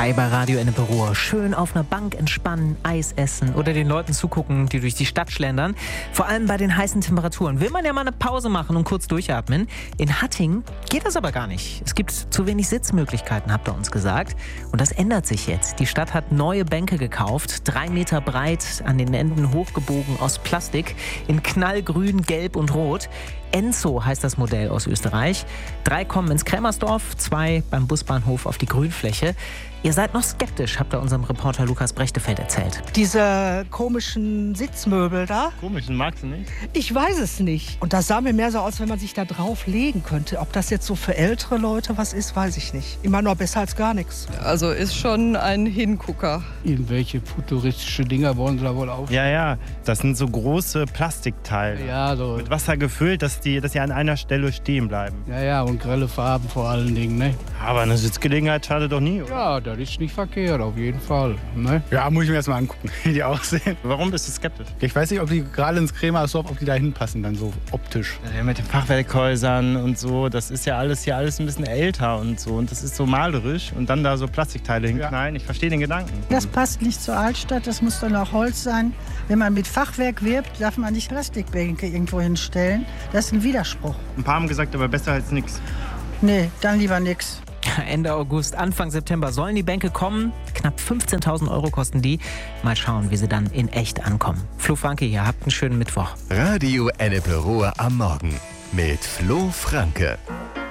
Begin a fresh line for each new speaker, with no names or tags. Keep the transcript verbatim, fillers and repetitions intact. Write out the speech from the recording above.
Hi bei Radio Ennepe Ruhr. Schön auf einer Bank entspannen, Eis essen oder den Leuten zugucken, die durch die Stadt schlendern. Vor allem bei den heißen Temperaturen will man ja mal eine Pause machen und kurz durchatmen. In Hattingen geht das aber gar nicht. Es gibt zu wenig Sitzmöglichkeiten, habt ihr uns gesagt. Und das ändert sich jetzt. Die Stadt hat neue Bänke gekauft, drei Meter breit, an den Enden hochgebogen aus Plastik, in knallgrün, gelb und rot. Enzo heißt das Modell aus Österreich. Drei kommen ins Krämersdorf, zwei beim Busbahnhof auf die Grünfläche. Ihr seid noch skeptisch, habt ihr unserem Reporter Lukas Brechtefeld erzählt.
Diese komischen Sitzmöbel da?
Komischen, magst du nicht?
Ich weiß es nicht. Und das sah mir mehr so aus, wenn man sich da drauf legen könnte. Ob das jetzt so für ältere Leute was ist, weiß ich nicht. Immer noch besser als gar nichts.
Also ist schon ein Hingucker.
Irgendwelche futuristische Dinger wollen sie da wohl auf.
Ja, ja, das sind so große Plastikteile.
Ja, so.
Mit Wasser gefüllt, dass die, dass die an einer Stelle stehen bleiben.
Ja, ja, und grelle Farben vor allen Dingen, ne?
Aber eine Sitzgelegenheit schadet doch nie, oder?
Ja, das ist nicht verkehrt, auf jeden Fall. Ne?
Ja, muss ich mir erst mal angucken, wie die aussehen.
Warum bist du skeptisch?
Ich weiß nicht, ob die gerade ins Krämersdorf, ob die da hinpassen, dann so optisch.
Ja, mit den Fachwerkhäusern und so, das ist ja alles hier alles ein bisschen älter und so. Und das ist so malerisch. Und dann da so Plastikteile hinknallen. Ich verstehe den Gedanken.
Das passt nicht zur Altstadt, das muss dann auch Holz sein. Wenn man mit Fachwerk wirbt, darf man nicht Plastikbänke irgendwo hinstellen. Das ist ein Widerspruch.
Ein paar haben gesagt, aber besser als nichts.
Nee, dann lieber nix.
Ende August, Anfang September sollen die Bänke kommen. Knapp fünfzehntausend Euro kosten die. Mal schauen, wie sie dann in echt ankommen. Flo Franke hier, habt einen schönen Mittwoch.
Radio Ennepe Ruhr am Morgen mit Flo Franke.